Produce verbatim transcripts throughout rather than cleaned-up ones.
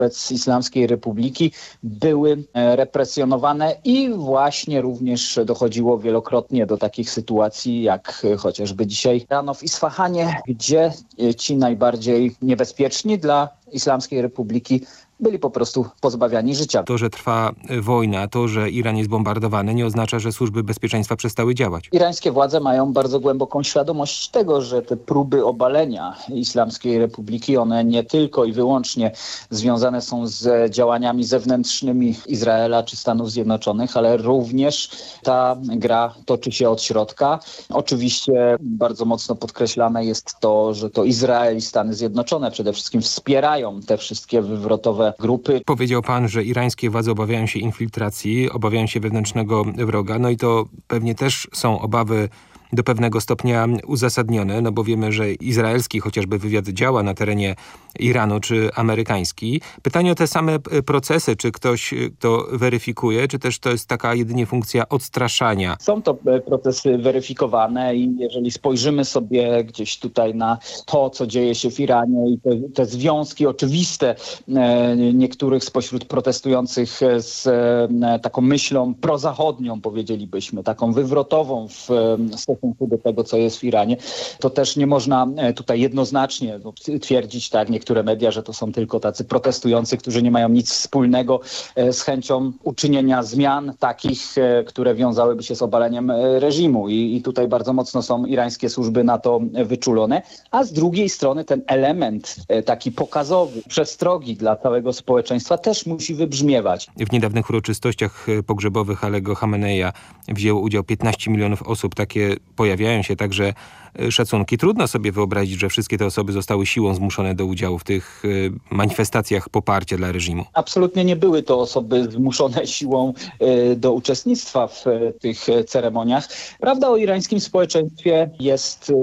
wobec Islamskiej Republiki były represjonowane i właśnie również dochodziło wielokrotnie do takich sytuacji, jak chociażby dzisiaj rano w Isfahanie, gdzie ci najbardziej niebezpieczni dla Islamskiej Republiki byli po prostu pozbawiani życia. To, że trwa wojna, to, że Iran jest bombardowany, nie oznacza, że służby bezpieczeństwa przestały działać. Irańskie władze mają bardzo głęboką świadomość tego, że te próby obalenia Islamskiej Republiki, one nie tylko i wyłącznie związane są z działaniami zewnętrznymi Izraela czy Stanów Zjednoczonych, ale również ta gra toczy się od środka. Oczywiście bardzo mocno podkreślane jest to, że to Izrael i Stany Zjednoczone przede wszystkim wspierają te wszystkie wywrotowe grupy. Powiedział pan, że irańskie władze obawiają się infiltracji, obawiają się wewnętrznego wroga, no i to pewnie też są obawy do pewnego stopnia uzasadnione, no bo wiemy, że izraelski chociażby wywiad działa na terenie Iranu czy amerykański. Pytanie o te same procesy, czy ktoś to weryfikuje, czy też to jest taka jedynie funkcja odstraszania? Są to procesy weryfikowane i jeżeli spojrzymy sobie gdzieś tutaj na to, co dzieje się w Iranie i te, te związki oczywiste e, niektórych spośród protestujących z e, taką myślą prozachodnią, powiedzielibyśmy, taką wywrotową w stosunku do tego, co jest w Iranie, to też nie można tutaj jednoznacznie no, twierdzić, tak, niektóre media, że to są tylko tacy protestujący, którzy nie mają nic wspólnego z chęcią uczynienia zmian takich, które wiązałyby się z obaleniem reżimu. I, i tutaj bardzo mocno są irańskie służby na to wyczulone, a z drugiej strony ten element taki pokazowy, przestrogi dla całego społeczeństwa też musi wybrzmiewać. W niedawnych uroczystościach pogrzebowych Alego Chameneia wzięło udział piętnaście milionów osób. Takie pojawiają się także szacunki. Trudno sobie wyobrazić, że wszystkie te osoby zostały siłą zmuszone do udziału w tych manifestacjach poparcia dla reżimu. Absolutnie nie były to osoby zmuszone siłą do uczestnictwa w tych ceremoniach. Prawda o irańskim społeczeństwie jest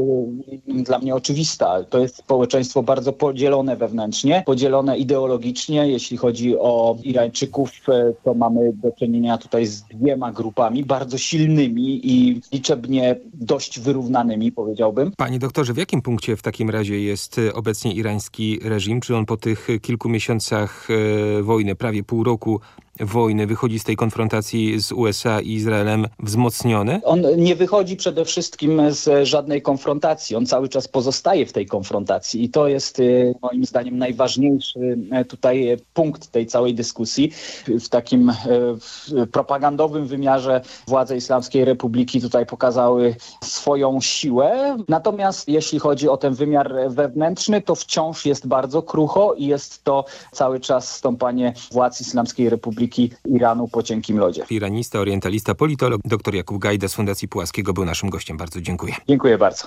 dla mnie oczywista. To jest społeczeństwo bardzo podzielone wewnętrznie, podzielone ideologicznie. Jeśli chodzi o Irańczyków, to mamy do czynienia tutaj z dwiema grupami bardzo silnymi i liczebnie dość wyrównanymi, powiedziałbym. Panie doktorze, w jakim punkcie w takim razie jest obecnie irański reżim? Czy on po tych kilku miesiącach e, wojny, prawie pół roku wojny, wychodzi z tej konfrontacji z U S A i Izraelem wzmocniony? On nie wychodzi przede wszystkim z żadnej konfrontacji. On cały czas pozostaje w tej konfrontacji i to jest moim zdaniem najważniejszy tutaj punkt tej całej dyskusji. W takim propagandowym wymiarze władze Islamskiej Republiki tutaj pokazały swoją siłę. Natomiast jeśli chodzi o ten wymiar wewnętrzny, to wciąż jest bardzo krucho i jest to cały czas stąpanie władz Islamskiej Republiki Iranu po cienkim lodzie. Iranista, orientalista, politolog dr Jakub Gajda z Fundacji Pułaskiego był naszym gościem. Bardzo dziękuję. Dziękuję bardzo.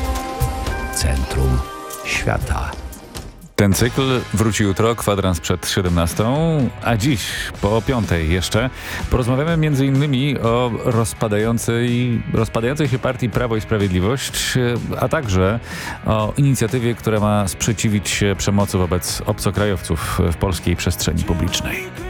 Centrum Świata. Ten cykl wróci jutro, kwadrans przed siedemnastą, a dziś po piątej jeszcze porozmawiamy między innymi o rozpadającej, rozpadającej się partii Prawo i Sprawiedliwość, a także o inicjatywie, która ma sprzeciwić się przemocy wobec obcokrajowców w polskiej przestrzeni publicznej.